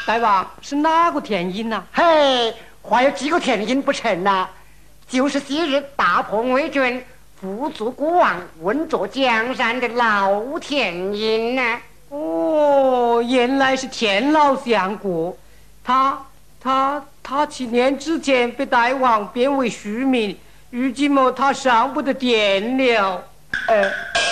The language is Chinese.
大王是哪个天鹰呐？ 嘿，还有几个天鹰不成呐？就是昔日大破魏军、辅助国王、稳坐江山的老天鹰呐。 哦，原来是天老相国。他7年之前被大王贬为虚名，如今么他上不得殿了。